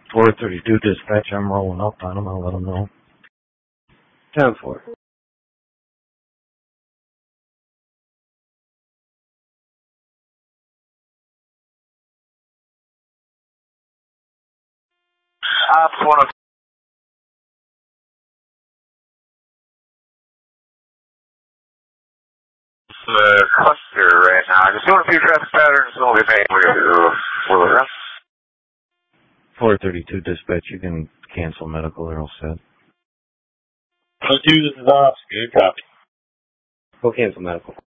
432 dispatch, I'm rolling up on them. I'll let them know. 10-4. Ops 102. Cluster right now. Just doing a few traffic patterns, and we'll be paying for the rest. 432 dispatch, you can cancel medical. They're all set. 2, this is Ops. Good copy. Go cancel medical.